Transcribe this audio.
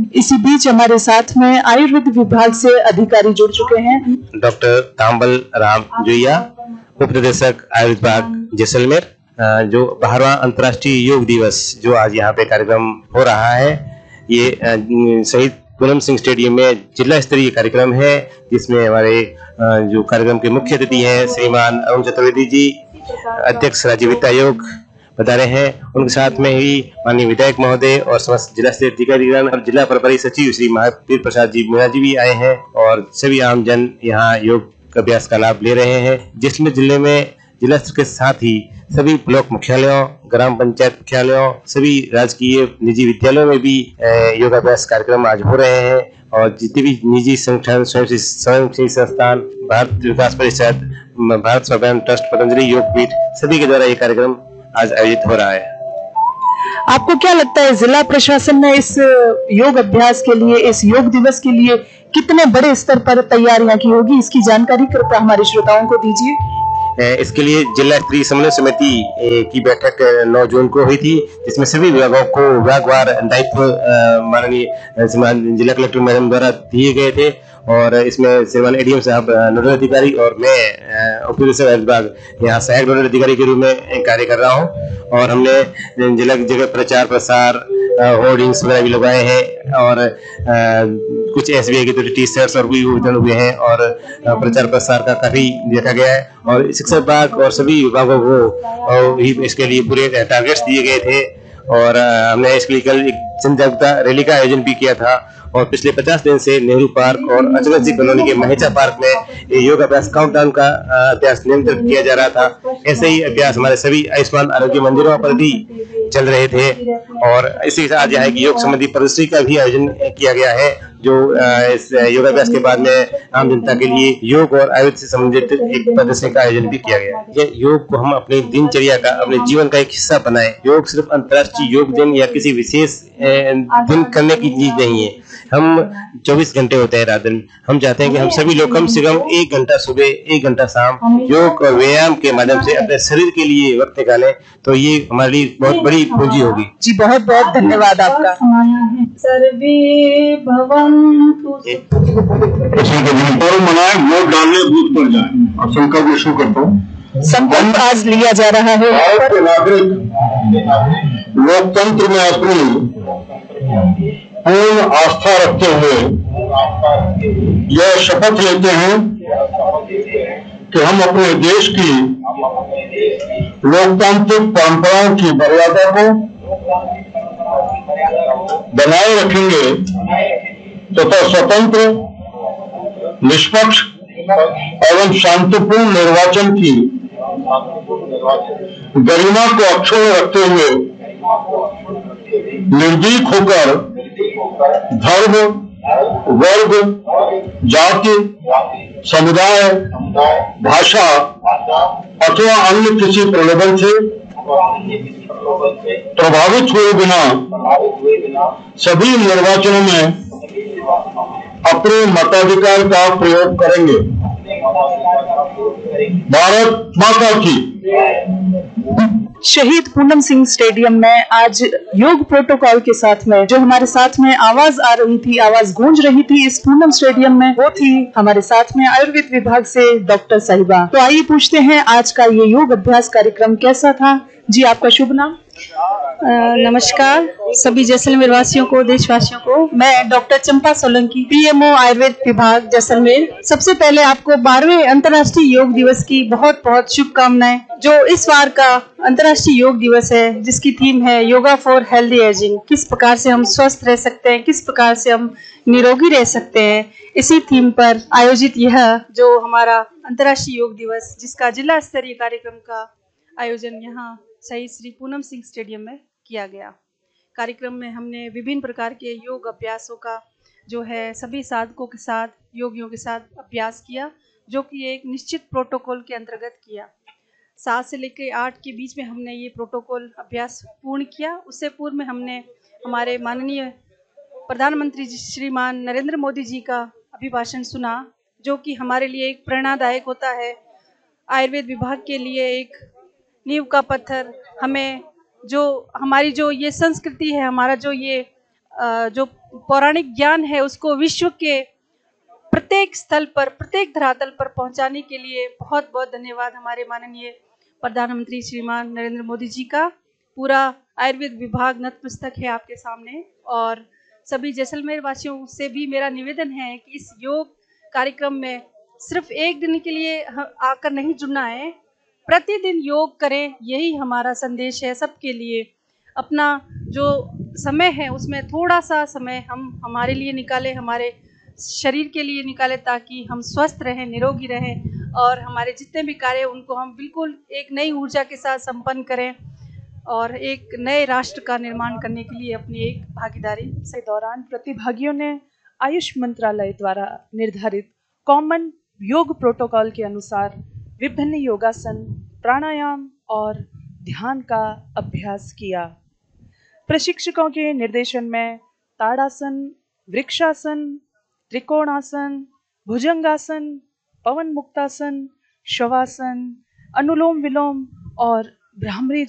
इसी बीच हमारे साथ में आयुर्वेद विभाग से अधिकारी जुड़ चुके हैं। डॉक्टर तांबल राम जोइया, उप निदेशक आयुर्वेद विभाग जैसलमेर। जो 12वां अंतर्राष्ट्रीय योग दिवस जो आज यहाँ पे कार्यक्रम हो रहा है, ये शहीद पूनम सिंह स्टेडियम में जिला स्तरीय कार्यक्रम है, जिसमें हमारे जो कार्यक्रम के मुख्य अतिथि हैं श्रीमान अरुण चतुर्वेदी जी, अध्यक्ष राज्य वित्त आयोग बता रहे हैं। उनके साथ में ही माननीय विधायक महोदय और समस्त जिला स्तरीय अधिकारीगण और जिला प्रभारी सचिव श्री महावीर प्रसाद जी मीणा जी भी आए हैं और सभी आम जन यहाँ योग अभ्यास का लाभ ले रहे हैं। जैसलमेर जिले में जिला स्तर के साथ ही सभी ब्लॉक मुख्यालयों, ग्राम पंचायत मुख्यालयों, सभी राजकीय निजी विद्यालयों में भी योगाभ्यास कार्यक्रम आज हो रहे हैं और जितने भी निजी संगठन, स्वयंसेवी संस्थान, भारत विकास परिषद, भारत स्वाभिमान ट्रस्ट, पतंजलि योग पीठ, सभी के द्वारा ये कार्यक्रम आज आयोजित हो रहा है। आपको क्या लगता है जिला प्रशासन ने इस योग अभ्यास के लिए, इस योग दिवस के लिए कितने बड़े स्तर पर तैयारियां की होगी? इसकी जानकारी कृपया हमारे श्रोताओं को दीजिए। इसके लिए जिला स्तरीय समन्वय समिति की बैठक 9 जून को हुई थी, जिसमें सभी विभागों को विभागवार दायित्व माननीय जिला कलेक्टर मैडम द्वारा दिए गए थे और इसमें श्रीमान एडीएम साहब नोडल अधिकारी और मैं उप निदेशक विभाग यहाँ सहायक नोडल अधिकारी के रूप में कार्य कर रहा हूँ और हमने जगह जगह प्रचार प्रसार होर्डिंग्स वगैरह भी लगाए हैं और कुछ एसबीआई के टी शर्ट्स और भी वितरण हुए हैं और प्रचार प्रसार का काफी देखा गया है और शिक्षा विभाग और सभी विभागों को भी इसके लिए पूरे टारगेट्स दिए गए थे और हमने इसके लिए कल एक जन जागरूकता रैली का आयोजन भी किया था और पिछले 50 दिन से नेहरू पार्क और अचलत जी कॉलोनी के महेचा पार्क में योग अभ्यास काउंटडाउन का अभ्यास नियंत्रित किया जा रहा था। ऐसे ही अभ्यास हमारे सभी आयुष्मान आरोग्य मंदिरों पर भी चल रहे थे और इसी के साथ यहाँ की योग संबंधी प्रदर्शनी का भी आयोजन किया गया है, जो इस योगाभ्यास के बाद में आम जनता के लिए योग और आयुर्वेद से संबंधित एक प्रदर्शनी का आयोजन भी किया गया। ये योग को हम अपनी दिनचर्या का, अपने जीवन का एक हिस्सा बनाएं। योग सिर्फ अंतर्राष्ट्रीय योग दिन या किसी विशेष दिन करने की चीज नहीं है। हम 24 घंटे होते हैं रात दिन। हम चाहते हैं कि हम सभी लोग कम से कम 1 घंटा सुबह, 1 घंटा शाम योग और व्यायाम के माध्यम से अपने शरीर के लिए वक्त निकालें, तो ये हमारे लिए बहुत बड़ी पूंजी होगी। जी बहुत बहुत धन्यवाद आपका। सर्वे भवन्तु मनाए, वोट डालने बूथ पर जाए और संकल्प शुरू करता हूँ। संकल्प आज लिया जा रहा है। भारत के नागरिक लोकतंत्र में अपनी पूर्ण आस्था रखते हुए यह शपथ लेते हैं कि हम अपने देश की लोकतांत्रिक परंपराओं की मर्यादा को बनाए रखेंगे तथा स्वतंत्र, निष्पक्ष एवं शांतिपूर्ण निर्वाचन की गरिमा को अक्षुण्ण रखते हुए निर्भीक होकर धर्म, वर्ग, जाति, समुदाय, भाषा अथवा अन्य किसी प्रलोभन से प्रभावित हुए बिना सभी निर्वाचनों में अपने मताधिकार का प्रयोग करेंगे। भारत माता की। शहीद पूनम सिंह स्टेडियम में आज योग प्रोटोकॉल के साथ में जो हमारे साथ में आवाज आ रही थी, आवाज गूंज रही थी इस पूनम स्टेडियम में, वो थी हमारे साथ में आयुर्वेद विभाग से डॉक्टर साहिबा। तो आइए पूछते हैं आज का ये योग अभ्यास कार्यक्रम कैसा था। जी आपका शुभ नाम? नमस्कार सभी जैसलमेर वासियों को, देशवासियों को। मैं डॉक्टर चंपा सोलंकी, पीएमओ आयुर्वेद विभाग जैसलमेर। सबसे पहले आपको 12वें अंतर्राष्ट्रीय योग दिवस की बहुत बहुत शुभकामनाएं। जो इस बार का अंतर्राष्ट्रीय योग दिवस है, जिसकी थीम है योगा फॉर हेल्दी एजिंग, किस प्रकार से हम स्वस्थ रह सकते हैं, किस प्रकार से हम निरोगी रह सकते हैं, इसी थीम पर आयोजित यह जो हमारा अंतर्राष्ट्रीय योग दिवस, जिसका जिला स्तरीय कार्यक्रम का आयोजन यहाँ शहीद श्री पूनम सिंह स्टेडियम में किया गया। कार्यक्रम में हमने विभिन्न प्रकार के योग अभ्यासों का जो है सभी साधकों के साथ, योगियों के साथ अभ्यास किया, जो कि एक निश्चित प्रोटोकॉल के अंतर्गत किया। 7 से लेकर 8 के बीच में हमने ये प्रोटोकॉल अभ्यास पूर्ण किया। उससे पूर्व में हमने हमारे माननीय प्रधानमंत्री जी श्रीमान नरेंद्र मोदी जी का अभिभाषण सुना, जो कि हमारे लिए एक प्रेरणादायक होता है। आयुर्वेद विभाग के लिए एक नींव का पत्थर, हमें जो हमारी जो ये संस्कृति है, हमारा जो ये जो पौराणिक ज्ञान है उसको विश्व के प्रत्येक स्थल पर, प्रत्येक धरातल पर पहुंचाने के लिए बहुत बहुत धन्यवाद हमारे माननीय प्रधानमंत्री श्रीमान नरेंद्र मोदी जी का। पूरा आयुर्वेद विभाग नतमस्तक है आपके सामने। और सभी जैसलमेर वासियों से भी मेरा निवेदन है कि इस योग कार्यक्रम में सिर्फ एक दिन के लिए आकर नहीं जुड़ना है, प्रतिदिन योग करें, यही हमारा संदेश है सबके लिए। अपना जो समय है उसमें थोड़ा सा समय हम हमारे लिए निकालें, हमारे शरीर के लिए निकालें, ताकि हम स्वस्थ रहें, निरोगी रहें और हमारे जितने भी कार्य उनको हम बिल्कुल एक नई ऊर्जा के साथ संपन्न करें और एक नए राष्ट्र का निर्माण करने के लिए अपनी एक भागीदारी। इस दौरान प्रतिभागियों ने आयुष मंत्रालय द्वारा निर्धारित कॉमन योग प्रोटोकॉल के अनुसार विभिन्न योगासन, प्राणायाम और ध्यान का अभ्यास किया। प्रशिक्षकों के निर्देशन में ताड़ासन, वृक्षासन, त्रिकोणासन, भुजंगासन, पवन मुक्तासन, शवासन, अनुलोम विलोम और भ्रामरी